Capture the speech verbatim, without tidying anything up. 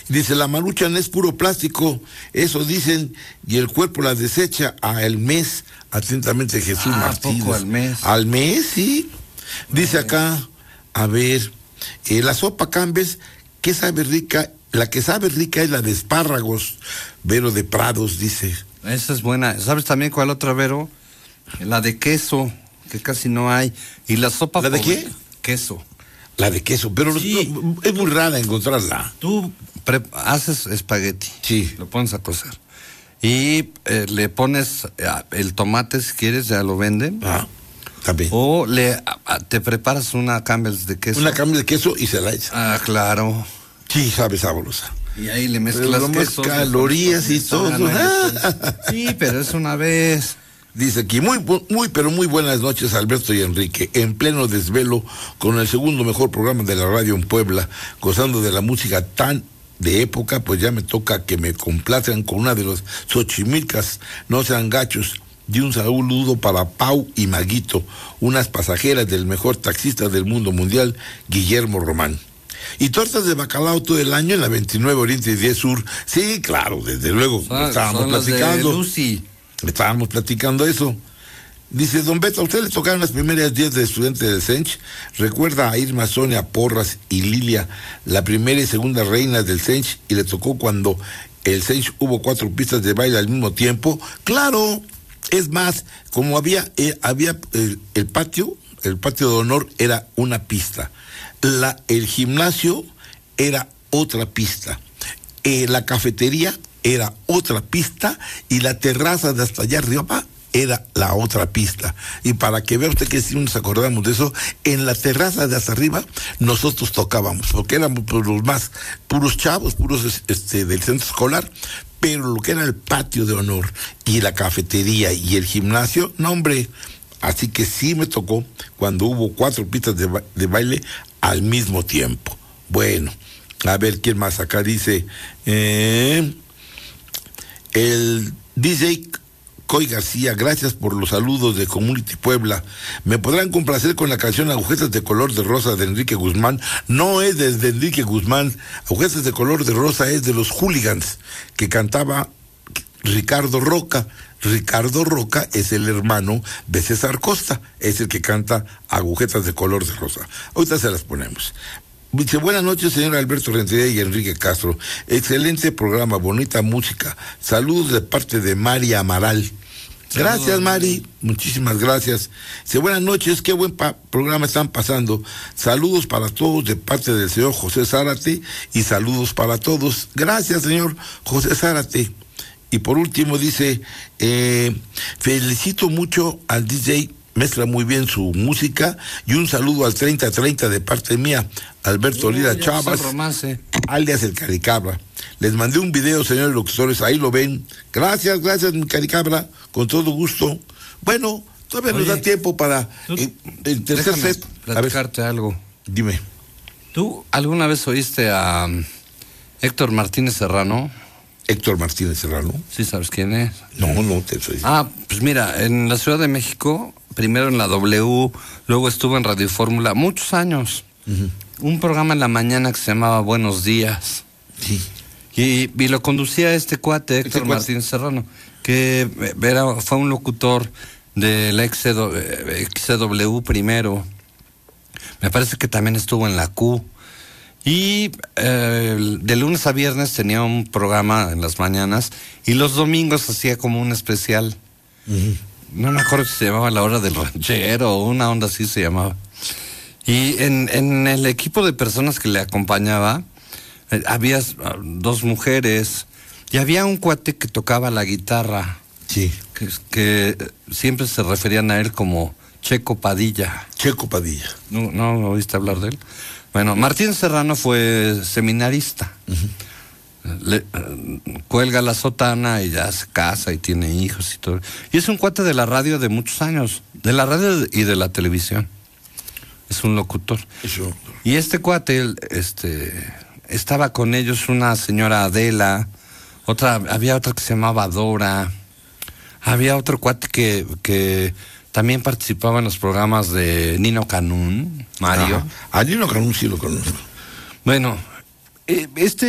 Dice, la Maruchan es puro plástico, eso dicen, y el cuerpo la desecha al mes. Atentamente, Jesús ah, Martínez. Poco al mes. Al mes, sí. Dice al acá, mes. a ver, eh, la sopa Cambes, ¿qué sabe rica? La que sabe rica es la de espárragos, Vero de Prados, dice. Esa es buena. ¿Sabes también cuál otra, Vero? La de queso, que casi no hay. Y la sopa... ¿La de qué? Queso. La de queso, pero sí. no, es muy rara encontrarla. Tú pre- haces espagueti. Sí. Lo pones a cocer. Y eh, le pones eh, el tomate, si quieres, ya lo venden. Ah, también. O le, a, te preparas una Campbell's de queso. Una Campbell's de queso y se la echa. Ah, claro. Sí, sabe sabrosa. Y ahí le mezclas quesos, calorías y todo. Sí, pero es una vez. Dice aquí, muy, muy, pero muy buenas noches, Alberto y Enrique, en pleno desvelo, con el segundo mejor programa de la radio en Puebla, gozando de la música tan de época, pues ya me toca que me complazcan con una de los Xochimilcas, no sean gachos, y un saludo para Pau y Maguito, unas pasajeras del mejor taxista del mundo mundial, Guillermo Román. Y tortas de bacalao todo el año en la veintinueve Oriente y diez Sur, sí, claro, desde luego, son, estábamos son platicando. Lucy. Estábamos platicando eso. Dice, don Beto, ¿a usted le tocaron las primeras diez de estudiante del Sench? ¿Recuerda a Irma, Sonia, Porras y Lilia, la primera y segunda reinas del Sench, y le tocó cuando el Sench hubo cuatro pistas de baile al mismo tiempo? ¡Claro! Es más, como había, eh, había eh, el patio, el patio de honor era una pista. La, el gimnasio era otra pista. Eh, la cafetería era otra pista y la terraza de hasta allá arriba era la otra pista. Y para que vea usted que si nos acordamos de eso, en la terraza de hasta arriba nosotros tocábamos, porque éramos pues, los más puros chavos, puros este, del centro escolar, pero lo que era el patio de honor y la cafetería y el gimnasio, no hombre, así que sí me tocó cuando hubo cuatro pistas de, ba- de baile al mismo tiempo. Bueno, a ver quién más acá dice, eh, el D J Coy García, gracias por los saludos de Community Puebla. ¿Me podrán complacer con la canción Agujetas de Color de Rosa de Enrique Guzmán? No es de Enrique Guzmán, Agujetas de Color de Rosa es de los Hooligans, que cantaba Ricardo Roca. Ricardo Roca es el hermano de César Costa, es el que canta Agujetas de Color de Rosa. Ahorita se las ponemos. Dice, buenas noches, señor Alberto Rentería y Enrique Castro. Excelente programa, bonita música. Saludos de parte de Mari Amaral. Gracias, Saludos, Mari. Muchísimas gracias. Dice, buenas noches, qué buen pa- programa están pasando. Saludos para todos de parte del señor José Zárate y saludos para todos. Gracias, señor José Zárate. Y por último dice, eh, felicito mucho al D J, mezcla muy bien su música, y un saludo al treinta treinta de parte mía, Alberto uh, Lira Chavas, alias el Caricabra. Les mandé un video, señores locutores, ahí lo ven. Gracias, gracias, mi Caricabra, con todo gusto. Bueno, todavía Oye, nos da tiempo para eh, el tercer set. Platicarte algo. Dime. ¿Tú alguna vez oíste a um, Héctor Martínez Serrano? Héctor Martínez Serrano. ¿Sí sabes quién es? No, no te soy. Ah, pues mira, en la Ciudad de México, primero en la W, luego estuvo en Radio Fórmula, muchos años. Uh-huh. Un programa en la mañana que se llamaba Buenos Días. Sí. Y, y lo conducía este cuate, Héctor ¿Este Martínez cuate? Serrano, que era, fue un locutor de la X C W primero. Me parece que también estuvo en la Q. Y eh, de lunes a viernes tenía un programa en las mañanas y los domingos hacía como un especial. Uh-huh. No me acuerdo si se llamaba La Hora del Ranchero o una onda así se llamaba. Y en, en el equipo de personas que le acompañaba eh, había dos mujeres y había un cuate que tocaba la guitarra. Sí. Que, que siempre se referían a él como Checo Padilla. Checo Padilla. ¿No, no oíste hablar de él? Bueno, Martín Serrano fue seminarista. Uh-huh. Le, uh, cuelga la sotana y ya se casa y tiene hijos y todo. Y es un cuate de la radio de muchos años, de la radio y de la televisión. Es un locutor. Eso. Y este cuate, este, estaba con ellos una señora Adela, otra, había otra que se llamaba Dora, había otro cuate que, que también participaba en los programas de Nino Canún, Mario. Ajá. A Nino Canún sí lo conozco. Bueno, este